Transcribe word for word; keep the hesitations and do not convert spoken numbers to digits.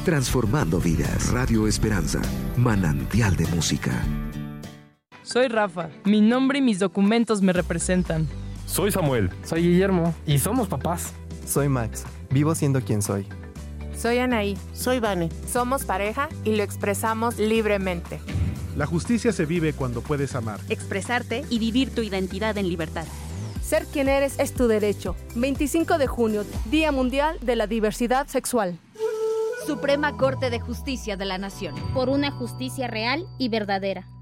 transformando vidas. Radio Esperanza, manantial de música. Soy Rafa. Mi nombre y mis documentos me representan. Soy Samuel. Soy Guillermo. Y somos papás. Soy Max. Vivo siendo quien soy. Soy Anaí. Soy Vane. Somos pareja y lo expresamos libremente. La justicia se vive cuando puedes amar, expresarte y vivir tu identidad en libertad. Ser quien eres es tu derecho. veinticinco de junio, Día Mundial de la Diversidad Sexual. Suprema Corte de Justicia de la Nación. Por una justicia real y verdadera.